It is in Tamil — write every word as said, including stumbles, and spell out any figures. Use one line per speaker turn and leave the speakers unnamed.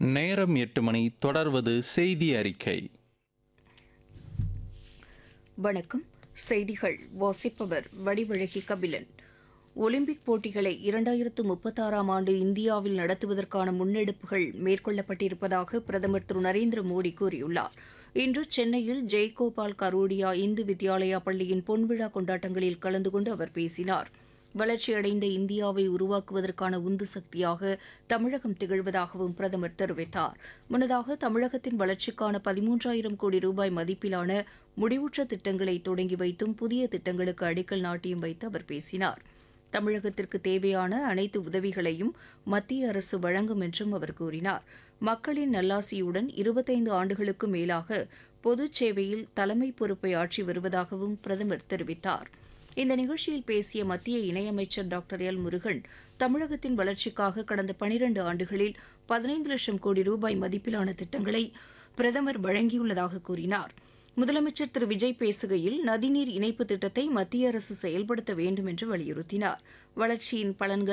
நேரம் எட்டு மணி. தொடர்வது செய்தி அறிக்கை.
வணக்கம். செய்திகள் வாசிப்பவர் வடிவழகி கபிலன். ஒலிம்பிக் போட்டிகளை இரண்டாயிரத்து முப்பத்தாறாம் ஆண்டு இந்தியாவில் நடத்துவதற்கான முன்னெடுப்புகள் மேற்கொள்ளப்பட்டிருப்பதாக பிரதமர் திரு நரேந்திர மோடி கூறியுள்ளார். இன்று சென்னையில் ஜெய்கோபால் கரோடியா இந்து வித்யாலயா பள்ளியின் பொன்விழா கொண்டாட்டங்களில் கலந்து கொண்டு அவர் பேசினார். வளர்ச்சியடைந்த இந்தியாவை உருவாக்குவதற்கான உந்து சக்தியாக தமிழகம் திகழ்வதாகவும் பிரதமர் தெரிவித்தார். முன்னதாக தமிழகத்தின் வளர்ச்சிக்கான பதிமூன்றாயிரம் கோடி ரூபாய் மதிப்பிலான முடிவுற்ற திட்டங்களை தொடங்கி வைத்தும் புதிய திட்டங்களுக்கு அடிக்கல் நாட்டியும் வைத்து அவர் பேசினார். தமிழகத்திற்கு தேவையான அனைத்து உதவிகளையும் மத்திய அரசு வழங்கும் என்றும் அவர் கூறினார். மக்களின் நல்லாசியுடன் இருபத்தைந்து ஆண்டுகளுக்கு மேலாக பொதுச் சேவையில் தலைமை பொறுப்பை ஆற்றி வருவதாகவும் பிரதமர் தெரிவித்தார். இந்த நிகழ்ச்சியில் பேசிய மத்திய இணையமைச்சர் டாக்டர் எல் முருகன், தமிழகத்தின் வளர்ச்சிக்காக கடந்த பனிரண்டு ஆண்டுகளில் பதினைந்து லட்சம் கோடி ரூபாய் மதிப்பிலான திட்டங்களை பிரதமர் வழங்கியுள்ளதாக கூறினார். முதலமைச்சர் திரு விஜய் பேசுகையில், நதிநீர் இணைப்பு திட்டத்தை மத்திய அரசு செயல்படுத்த வேண்டும் என்று வலியுறுத்தினார். வளர்ச்சியின் பலன்கள்